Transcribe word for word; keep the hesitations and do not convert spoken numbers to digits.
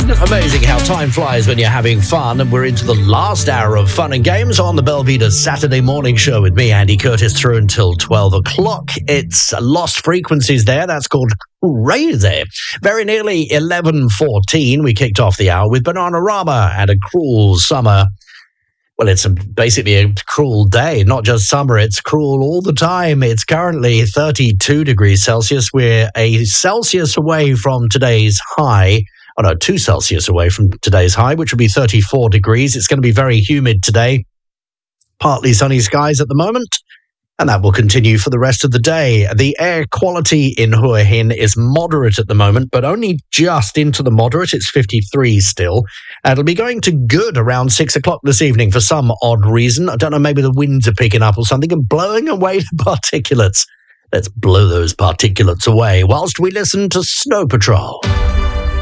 Isn't it amazing how time flies when you're having fun? And we're into the last hour of fun and games on the Belvedere Saturday morning show with me, Andy Curtis, through until twelve o'clock. It's Lost Frequencies there. That's called Crazy. Very nearly eleven fourteen. We kicked off the hour with Bananarama and A Cruel Summer. Well, it's a, basically a cruel day, not just summer, it's cruel all the time. It's currently thirty-two degrees Celsius. We're a Celsius away from today's high. Oh no, two Celsius away from today's high, which will be thirty-four degrees. It's going to be very humid today. Partly sunny skies at the moment, and that will continue for the rest of the day. The air quality in Hua Hin is moderate at the moment, but only just into the moderate. It's fifty-three still. And it'll be going to good around six o'clock this evening for some odd reason. I don't know, maybe the winds are picking up or something and blowing away the particulates. Let's blow those particulates away whilst we listen to Snow Patrol.